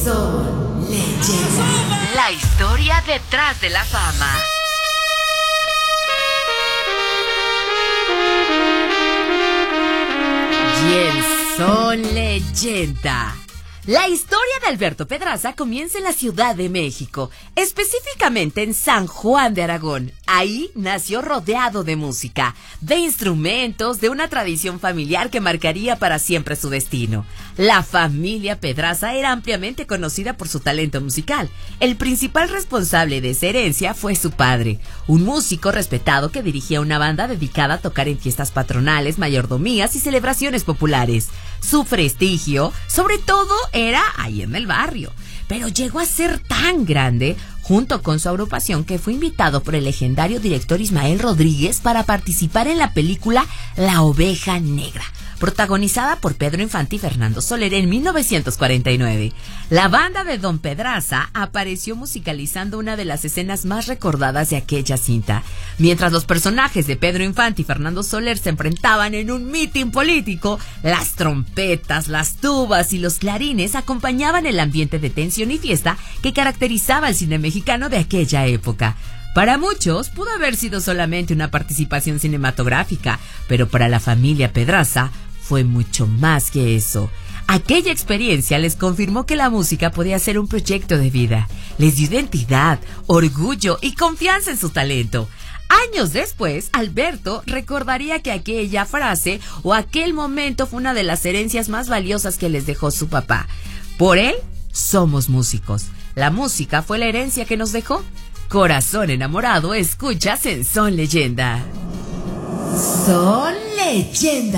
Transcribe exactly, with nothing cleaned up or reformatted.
Son Leyendas. La historia detrás de la fama. ¿Quién son Leyenda? La historia de Alberto Pedraza comienza en la Ciudad de México, específicamente en San Juan de Aragón. Ahí nació rodeado de música, de instrumentos, de una tradición familiar que marcaría para siempre su destino. La familia Pedraza era ampliamente conocida por su talento musical. El principal responsable de esa herencia fue su padre, un músico respetado que dirigía una banda dedicada a tocar en fiestas patronales, mayordomías y celebraciones populares. Su prestigio, sobre todo, era ahí en el barrio, pero llegó a ser tan grande junto con su agrupación que fue invitado por el legendario director Ismael Rodríguez para participar en la película La Oveja Negra, protagonizada por Pedro Infante y Fernando Soler en mil novecientos cuarenta y nueve. La banda de Don Pedraza apareció musicalizando una de las escenas más recordadas de aquella cinta, mientras los personajes de Pedro Infante y Fernando Soler se enfrentaban en un mitin político. Las trompetas, las tubas y los clarines acompañaban el ambiente de tensión y fiesta que caracterizaba el cine mexicano de aquella época. Para muchos pudo haber sido solamente una participación cinematográfica, pero para la familia Pedraza fue mucho más que eso. Aquella experiencia les confirmó que la música podía ser un proyecto de vida. Les dio identidad, orgullo y confianza en su talento. Años después, Alberto recordaría que aquella frase o aquel momento fue una de las herencias más valiosas que les dejó su papá. Por él, somos músicos. La música fue la herencia que nos dejó. Corazón enamorado, escuchas en Son Leyenda. Son Leyenda.